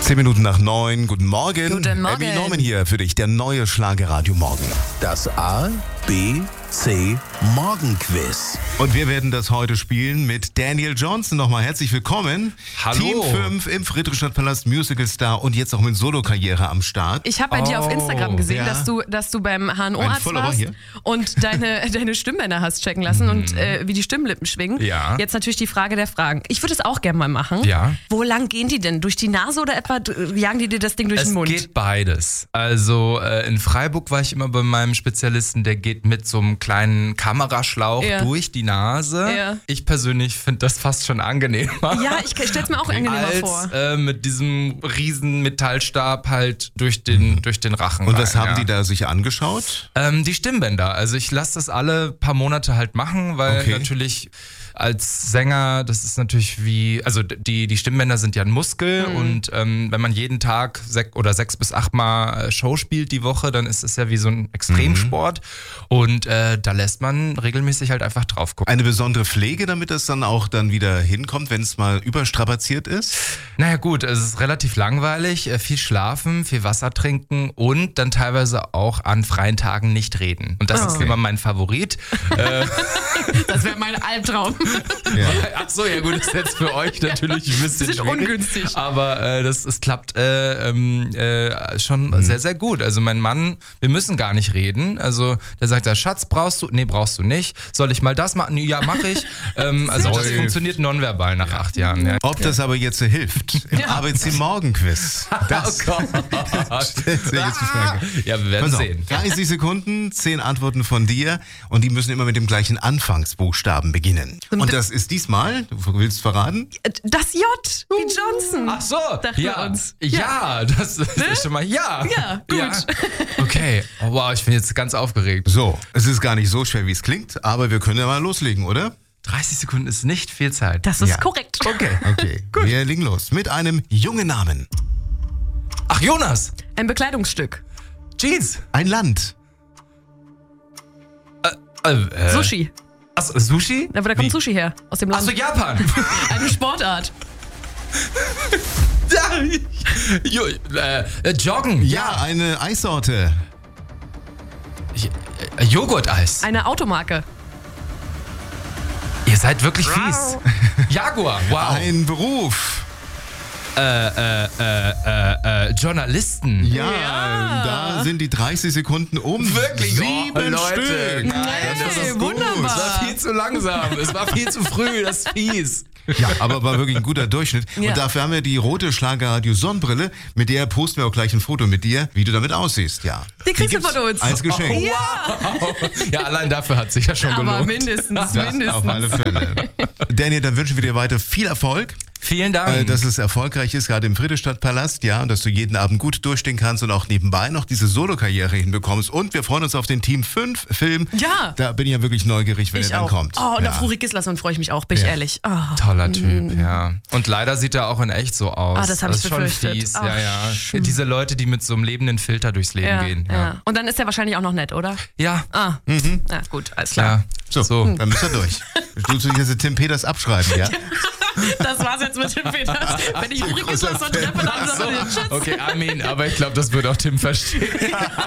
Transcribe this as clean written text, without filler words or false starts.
8:10. Guten Morgen. Guten Morgen. Abby Norman hier für dich, der neue Schlagerradio Morgen. Das A, B, C Morgenquiz. Und wir werden das heute spielen mit Daniel Johnston. Nochmal herzlich willkommen. Hallo. Team 5 im Friedrichstadtpalast Musical Star und jetzt auch mit Solo-Karriere am Start. Ich habe bei dir auf Instagram gesehen, ja. dass du beim Ein HNO-Arzt Follower warst hier. und deine Stimmbänder hast checken lassen und wie die Stimmlippen schwingen. Ja. Jetzt natürlich die Frage der Fragen. Ich würde es auch gerne mal machen. Ja. Wo lang gehen die denn? Durch die Nase oder etwa jagen die dir das Ding durch den Mund? Es geht beides. Also in Freiburg war ich immer bei meinem Spezialisten, der geht mit so einem kleinen Kameraschlauch durch die Nase. Ja. Ich persönlich finde das fast schon angenehmer. Ja, ich stell's mir auch angenehmer vor. Als mit diesem riesen Metallstab halt durch den Rachen Und rein, was haben die da sich angeschaut? Die Stimmbänder. Also ich lasse das alle paar Monate halt machen, weil natürlich als Sänger, das ist natürlich die Stimmbänder sind ja ein Muskel und wenn man jeden Tag 6 bis 8 Mal Show spielt die Woche, dann ist es ja wie so ein Extremsport und da lässt man regelmäßig halt einfach drauf gucken. Eine besondere Pflege, damit das dann auch wieder hinkommt, wenn es mal überstrapaziert ist? Naja gut, es ist relativ langweilig, viel schlafen, viel Wasser trinken und dann teilweise auch an freien Tagen nicht reden. Und das ist immer mein Favorit. Das wäre mein Albtraum. Ja. Ach so, ja gut, ist jetzt für euch natürlich ein bisschen Das ist schwierig, ungünstig. aber es klappt schon sehr, sehr gut. Also mein Mann, wir müssen gar nicht reden. Also der sagt, ja, Schatz, brauchst du? Nee, brauchst du nicht. Soll ich mal das machen? Ja, mach ich. Also das funktioniert nonverbal nach 8 Jahren. Ja. Ob das aber jetzt hilft im ABC Morgenquiz. Das Oh Gott. stellt sich jetzt die Frage. Ja, wir werden Pass auf, sehen. 30 Sekunden, 10 Antworten von dir und die müssen immer mit dem gleichen Anfangsbuchstaben beginnen. Und das ist diesmal, du willst verraten? Das J, wie Johnson. Ach so, Dachten wir ja. uns. Ja, das ist schon mal ja. Ja, gut. Ja. Okay, oh, wow, ich bin jetzt ganz aufgeregt. So, es ist gar nicht so schwer, wie es klingt, aber wir können ja mal loslegen, oder? 30 Sekunden ist nicht viel Zeit. Das ist Ja. korrekt. Okay, gut. Wir legen los mit einem jungen Namen. Ach, Jonas. Ein Bekleidungsstück. Jeans. Ein Land. Sushi. Achso, Sushi? Aber da kommt Sushi her, aus dem Land. Achso, Japan. Eine Sportart. Joggen. Ja, eine Eissorte. Joghurt-Eis. Eine Automarke. Ihr seid wirklich fies. Jaguar. Wow. Ein Beruf. Journalisten. Ja, da sind die 30 Sekunden um. Wirklich? 7 Leute. Stück. Nein, Das ist wunderbar. gut. Es war viel zu langsam. Es war viel zu früh. Das ist fies. Ja, aber war wirklich ein guter Durchschnitt. Ja. Und dafür haben wir die rote Schlagerradio Sonnenbrille, mit der posten wir auch gleich ein Foto mit dir, wie du damit aussiehst. Ja. Die kriegst du gibt's von uns. als Geschenk. Ja, allein dafür hat sich ja schon Aber gelohnt. mindestens. Das auf alle Fälle. Daniel, dann wünschen wir dir weiter viel Erfolg. Vielen Dank. Dass es erfolgreich ist, gerade im Friedrichstadtpalast, ja, und dass du jeden Abend gut durchstehen kannst und auch nebenbei noch diese Solo-Karriere hinbekommst. Und wir freuen uns auf den Team 5 Film. Ja. Da bin ich ja wirklich neugierig, wenn Ich er dann auch. kommt. Oh, und ja. auf Ruri Gislason freue ich mich auch, bin ich ehrlich. Oh. Toller Typ, ja. Und leider sieht er auch in echt so aus. Ah, das hab ich ist schon befürchtet. fies, Ach, ja. Diese Leute, die mit so einem lebenden Filter durchs Leben gehen. Ja. Und dann ist er wahrscheinlich auch noch nett, oder? Ja. Ah, ja, gut, alles klar. Ja. So, dann müssen wir durch. Du dich jetzt Tim Peters abschreiben, ja? Das war's jetzt mit dem Peters. Wenn ich Ruri Gislason treffe, dann sagen wir Tschüss. Okay, Armin, aber ich glaube, das wird auch Tim verstehen.